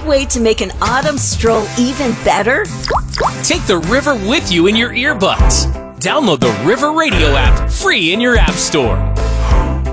way to make an autumn stroll even better? Take the river with you in your earbuds. Download the River Radio app free in your app store.